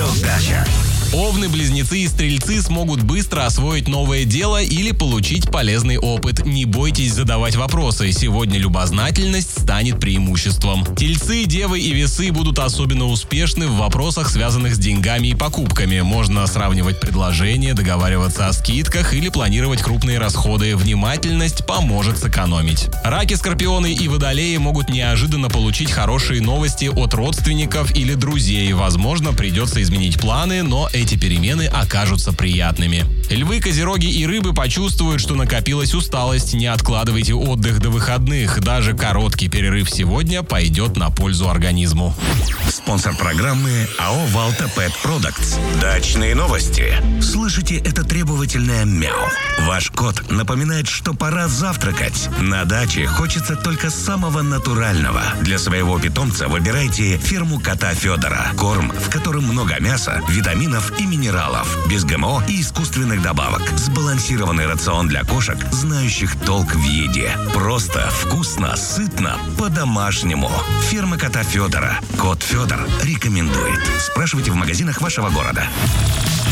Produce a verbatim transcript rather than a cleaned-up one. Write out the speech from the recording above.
Раздача. Овны, близнецы и стрельцы смогут быстро освоить новое дело или получить полезный опыт. Не бойтесь задавать вопросы. Сегодня любознательность станет преимуществом. Тельцы, девы и весы будут особенно успешны в вопросах, связанных с деньгами и покупками. Можно сравнивать предложения, договариваться о скидках или планировать крупные расходы. Внимательность поможет сэкономить. Раки, скорпионы и водолеи могут неожиданно получить хорошие новости от родственников или друзей. Возможно, придется изменить планы, но эти перемены окажутся приятными. Львы, козероги и рыбы почувствуют, что накопилась усталость. Не откладывайте отдых до выходных. Даже короткий перерыв сегодня пойдет на пользу организму. Спонсор программы АО «Валта Пэт Продактс». Дачные новости. Слышите это требовательное мяу? Ваш кот напоминает, что пора завтракать. На даче хочется только самого натурального. Для своего питомца выбирайте ферму кота Федора. Корм, в котором много мяса, витаминов и минералов. Без ГМО и искусственных добавок. Сбалансированный рацион для кошек, знающих толк в еде. Просто, вкусно, сытно, по-домашнему. Ферма кота Федора. Кот Федор рекомендует. Спрашивайте в магазинах вашего города.